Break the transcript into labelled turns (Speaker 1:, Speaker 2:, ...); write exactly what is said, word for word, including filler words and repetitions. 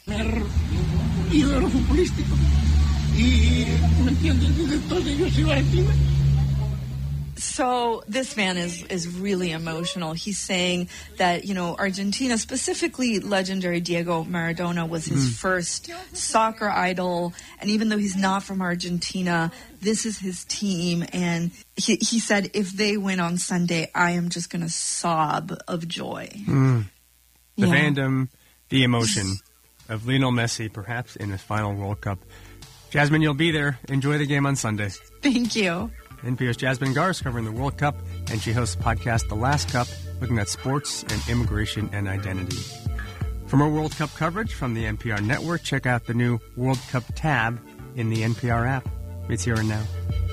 Speaker 1: ídolo futbolístico. Y, ¿me entiendes? Entonces yo sigo a Argentina.
Speaker 2: So this man is, is really emotional. He's saying that, you know, Argentina, specifically legendary Diego Maradona, was his mm. first soccer idol. And even though he's not from Argentina, this is his team. And he, he said, if they win on Sunday, I am just going to sob of joy.
Speaker 3: Mm. The
Speaker 2: yeah.
Speaker 3: fandom, the emotion of Lionel Messi, perhaps in his final World Cup. Jasmine, you'll be there. Enjoy the game on Sunday.
Speaker 2: Thank you.
Speaker 3: N P R's Jasmine Garsd covering the World Cup, and she hosts the podcast The Last Cup, looking at sports and immigration and identity. For more World Cup coverage from the N P R network, check out the new World Cup tab in the N P R app. It's here and now.